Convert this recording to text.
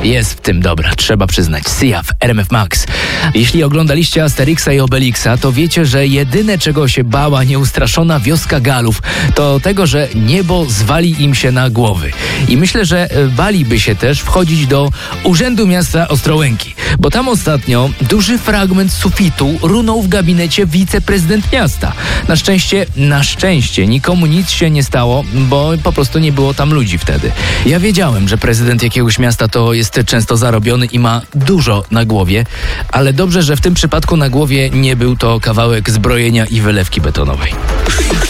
Jest w tym dobra, trzeba przyznać. Sia w RMF Max. Jeśli oglądaliście Asterixa i Obelixa, to wiecie, że jedyne czego się bała nieustraszona wioska Galów, to tego, że niebo zwali im się na głowy. I myślę, że baliby się też wchodzić do Urzędu Miasta Ostrołęki, bo tam ostatnio duży fragment sufitu runął w gabinecie wiceprezydent miasta. Na szczęście nikomu nic się nie stało, bo po prostu nie było tam ludzi wtedy. Ja wiedziałem, że prezydent jakiegoś miasta to jest często zarobiony i ma dużo na głowie, ale dobrze, że w tym przypadku na głowie nie był to kawałek zbrojenia i wylewki betonowej.